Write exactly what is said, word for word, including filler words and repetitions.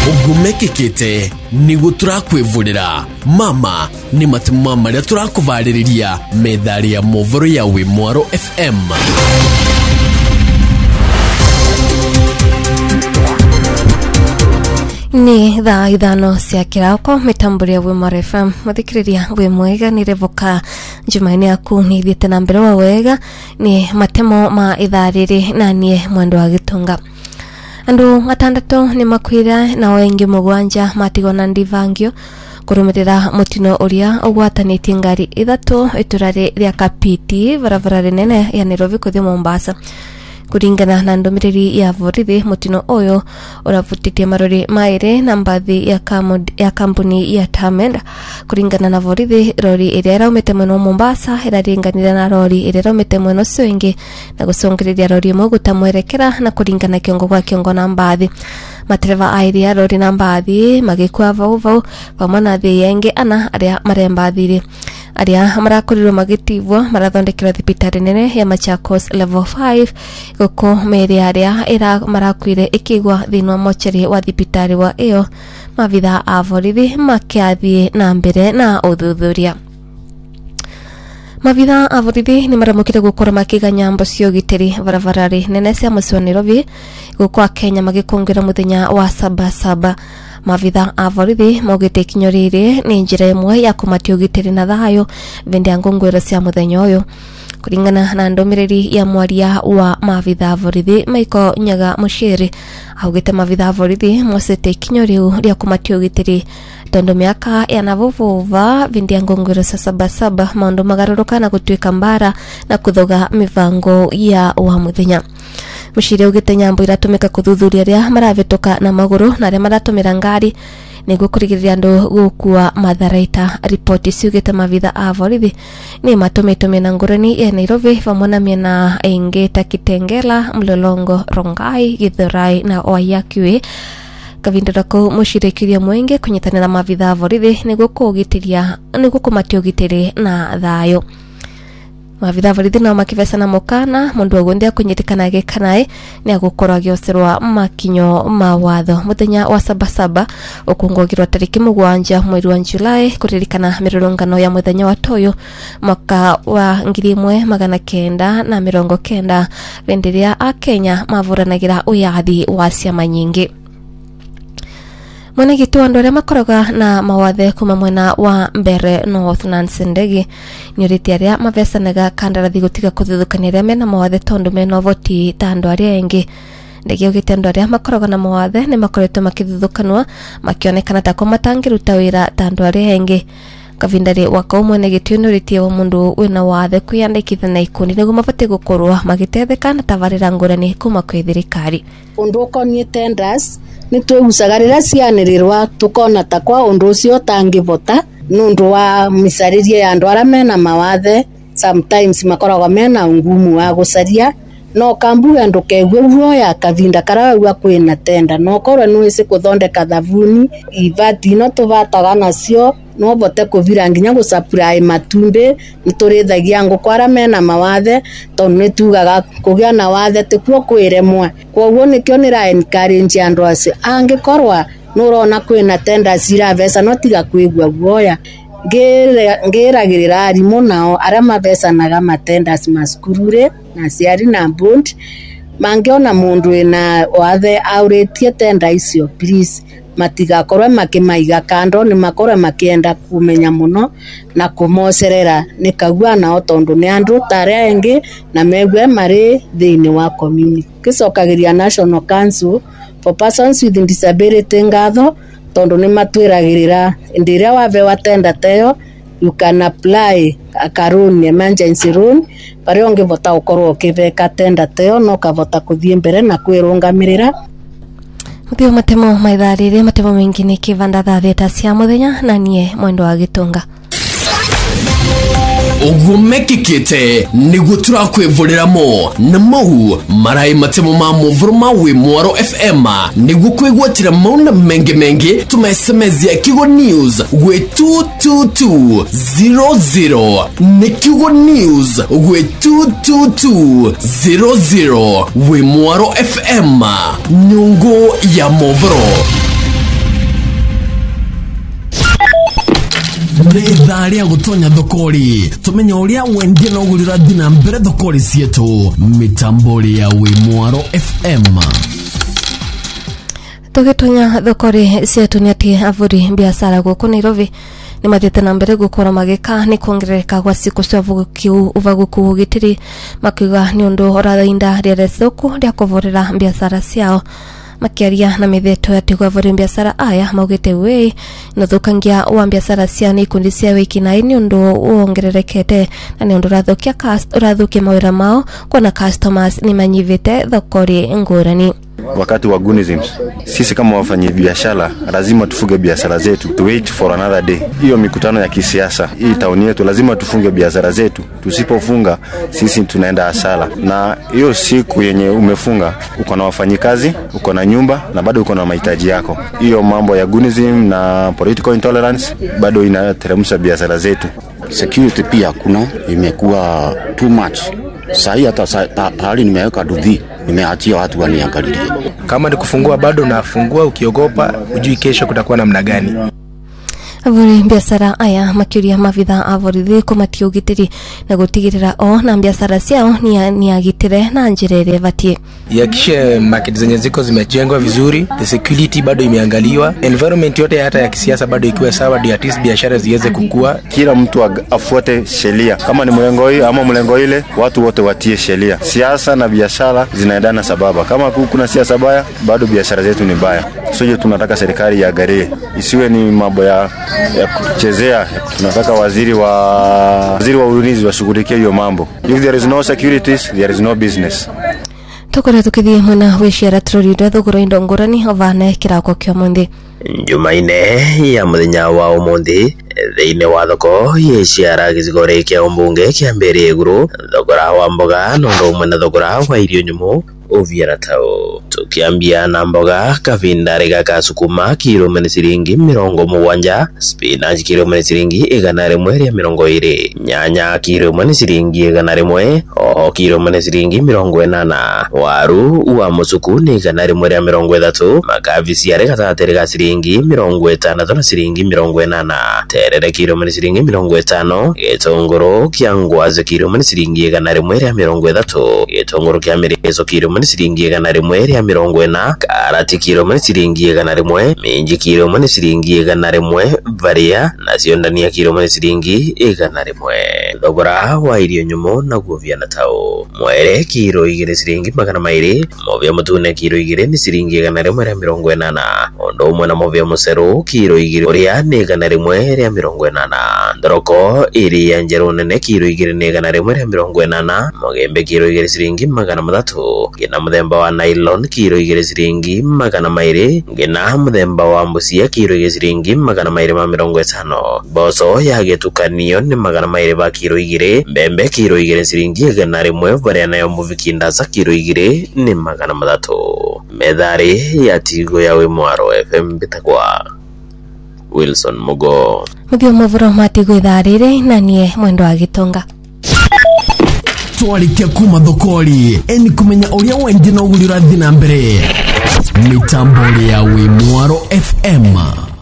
ugumekekete nigo turakwivurira mama ni matuma maria turakuvariria methari ya movoro ya Wimwaro F M. Ni thaa ithano cia kirauko mitamburia Wimwaro F M. Muthikiriria gwe mwega ni revoka Jumaine yaku ni thiete na mbere wa wega ni matemo ma ithariri na nie mwendo wa gitunga. Andu atandatu ni makwira na wengi mugwanja matigona ndivangio kurumirira mutino uria ugwatanitie ngari ithatu iturari ria Kapiti barabara rinene ya Nairobi kuthi Mombasa. Kuringana na ndomiriri ya vorithi mutino oyo uravutitie marori maire na mbathi ya kamod, ya kampuni ya Tamenda. Kuringana na vorithi rori iria raumite mweno Mombasa iraringanira na rori iria raumite mweno Swingi na gusongiriria rori imwe gutamwerekera na kuringana kiongo kwa kiongo na mbathi. Matereva airia rori na mbathi magikwa vau vau pamana thi yenge ana aria marembathiri aria marakorirwo magitivwa marathondekera thibitari nene ya Machakos level five goko meri aria ira marakwire ikigwa thinwa mocheri wa thibitari wa iyo mavitha avorithi makiathie na mbere na uthuthuria. Mavitha avorithi ni maramukire gukora makiga nyambo cio giteri barabarari nene cia mucio Nairobi gukwa Kenya magikungira muthenya wa saba saba. Mavitha avorithi mogete kinyorire ni njira imwe ya kumatia ugiteri na thayo vende ya ngungwiro cia muthenya uyu. Kuringana na ndomiriri ya mwaria wa mavitha avorithi Maiko Nyaga Mushiri augite mavitha avorithi mosete kinyoriu ria kumatia ugiteri tondo miaka ya navovuva vende ya ngungwiro cia saba saba maundu magaruruka na gutwika mbara na kuthoga mivango ya wa muthenya. Mushiri ugite nyambo iratumika kuthuthuria ria maravitoka na maguru na ria maratumira ngari niguo kurigiriria andu gukua matharaita. Ripoti ciugite mavitha avorithi ni matumite mena ngurani ya Nairobi vamwe na miena ingi ta Kitengela, Mlolongo, Rongai, Githurai na Waiyaki. Kavindira ko mushirikiria mwenge kunyitanira mavitha avorithi niguo kugitiria niguo kumatia ugitiri na thayo. Mavitha avorithi na makivesa na mukana mundu ogundia kunyitikana gekanae ni agukora gyoserwa makinyo mawatho muthenya wa saba saba ukungogirwa tariki mugwanja mweri wa Julai kuririkana mirurungano ya muthenya wa toyo mwaka wa ngiri imwe magana kenda na mirongo kenda venderia a Kenya mavuranagira uyathi wa ciama nyingi. Mwene gitu andu aria makoroga na mawathe kuma mwena wa mbere North Nancy Ndegi nyuriti aria mavesanaga kandarathi gutiga kuthuthukania aria mena mawathe tondu mena voti ta andu aria engi. Ndegi ugite andu aria makoroga na mawathe ni makoretwo makithuthukanwa makionekana ta ko matangiruta wira ta andu aria engi. Kavindari waka umwene gitu nyuriti wa mundu wina wathe kwiyandikithia na ikundi niguo mabati gukorwa magitetheka na tavarira ngurani kuma kwi thirikari. Undu ukonie tenders ni twegucagarira cianirirwa tukona ta kwa undu ucio tangivota nundu wa misaririe ya andu aria mena mawathe sometimes makoragwa mena ngumu wa gucaria no kambu andu kegwe guoya kavinda karawa kwina tenda no korwa nwisi kuthondeka thavuni ivati no tuvataga nacio no bote kuvira nginya gusupply matumbi niturithagia nguku aria mena mawathe tondu nitugaga kugia na wathe tikuo kwiremwa koguo nikio nira encourage andu acio angikorwa nurona kwina tenda ciravesa no tiga kwigwa guoya ngiragirira arimu nao aria mavesanaga matenders maskurure na ciari na bond mangiona mundu ina wathe auritie tenda icio please matigakorwe makimaiga kando ni makorwe makienda kumenya muno na kumocerera nikagua nao tondu ni andu taria engi na megwe mari thiini wa community. Kicokagiria National Council for Persons with Disability ngatho tondu ni matwiragirira ndiria wavewa tenda teyo you can apply a loan, emergency loan pare ungivota ukorwo ukiveka tenda teyo no kavota kuthie mbere na kwirungamirira. Muthio matemo maitharire matemo mengi ni kivanda theta cia muthenya na nie mwendo wa gitunga. Ugumekekete nigo turakwivuriramo na mau marai matemo ma movoro ma Wimwaro F M nigo kwigwatira mauna mengi mengi tuma S M S ya Kigo News gwe two two two zero zero ni Kigo News gwe two two two zero zero Wimwaro F M nyungu ya movoro. Nitha ria gutonya thokori tumenya uria wendie no gurira thina mbere thokori cietu mitambori ya Wimwaro F M. Tugitonya thokori cietu ni ati avuri biashara guku Nairobi ni mathite na mbere gukora magika ni kuongerereka gwa siku cia vugukiu uvaguku ugitiri makiuga ni undu orathainda ria soko ria kuvorera biashara ciao makiaria na mitheto ya tigwa vore biashara aya maugite we no thukangia wa biashara cia ni kundi cia wiki na ni undu uongererekete na ni undu rathukia cast rathukia mawira mao kona customers ni manyivite thokori ngurani. Wakati wa gunism sisi kama wafanyi biashara lazima tufunge biashara zetu, to wait for another day. Hiyo mikutano ya kisiasa hii tauni yetu lazima tufunge biashara zetu, tusipofunga sisi tunaenda hasara. Na hiyo siku yenye umefunga uko na wafanyikazi, uko na nyumba na bado uko na mahitaji yako. Hiyo mambo ya gunism na political intolerance bado inateremsha biashara zetu. Security pia kuna imekuwa too much. Sahi hata pahali nimeweka dudhi nimeachia watu waniangalie. Kama ni kufungua bado nafungua, ukiogopa ujui kesho kutakuwa namna gani. Avuri biashara aya makiuria mavitha avorithi kumatia ugitiri na gutigirira o na biashara ciao ni ni agitire na njira ire vatie. Yakishe market zenye ziko zimejengwa vizuri, the security bado imeangaliwa, environment yote hata ya kisiasa bado ikiwa sawa, ndio at least biashara ziweze kukua. Kila mtu afuate sheria, kama ni mlengo hii ama mlengo ile, watu wote watie sheria. Siasa na biashara zinaendana sababa. Kama kuna siasa baya, bado biashara zetu ni baya. Sio tunataka serikali iangalie, isiwe ni mambo ya ya kuchezea. Tunataka waziri wa waziri wa ulinzi washughulikie hiyo mambo. If there is no security, there is no business. Tokore tukithie mwana wishira trorida thogoro indongorani ovane kirako kyo mundi. Jumaine ya muthenya wa umuthi thiine wa thoko yeciara gicigore kia umbunge kia mbere iguru thogora wa mboga no ndo umwe na thogora wa irio nyumu uviera tao. Tukiambia na mboga kavindari gaka sukuma kilo mene siringi mirongo muwanja, spinach kilo mene siringi igana rimwe ria mirongo iri, nyanya kilo mene siringi igana rimwe, oho kilo mene siringi mirongo enana, waru wa musuku ni igana rimwe ria mirongo ithatu, makavisi yare gatagatiri ga siringi mirongo itandatu na siringi mirongo enana, terere kilo mene siringi mirongo itano, gitunguru kia ngwazi kilo mene siringi igana rimwe ria mirongo ithatu, gitunguru kia mireso kilo mene siringi igana rimwe ria mirongo ena, karati kilo mene siringi igana rimwe, minji kilo mene siringi igana rimwe, varia na ciondania kilo mene siringi igana rimwe. Thogora wa irio nyumu naguo viana tao. Mwere kilo igiri siringi magana mairi, movia mutune kilo igiri ni siringi igana rimwe ria mirongo enana, ondo umwe na movia muceru kilo igiri uria ni igana rimwe ria mirongo enana, ndoroko iria njeru nene kilo igiri ni igana rimwe ria mirongo enana, mogembe kilo igiri siringi magana mathatu, gina muthemba wa nylon kilo igiri siringi magana mairi, gina muthemba wa mbucia kilo igiri siringi magana mairi ma mirongo itano, boco ya gitukanio ni magana mairi ba kilo igiri, mbembe kilo igiri siringi igana rimwe, varia nayo muviki ndasa kilo igiri ni magana mathatu. Methari ya tigo ya Wimwaro F M bitakwa Wilson Mugo. Muthio muvuro matigo itharire na nie mwendo wa gitonga. Twarikia kuma thokori eni kumenya uria wendi no gurira thina mbere mitambori ya Wimwaro F M.